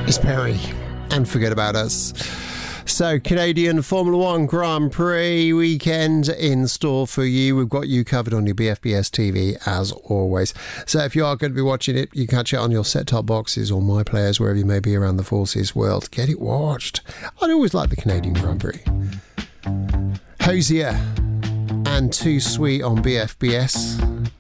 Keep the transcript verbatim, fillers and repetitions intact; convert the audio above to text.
It's Perry and Forget About Us. So, Canadian Formula One Grand Prix weekend in store for you. We've got you covered on your B F B S T V as always. So if you are going to be watching it, you can catch it on your set-top boxes or My Players, wherever you may be around the Forces world. Get it watched. I'd always like the Canadian Grand Prix. Hosier and Too Sweet on B F B S.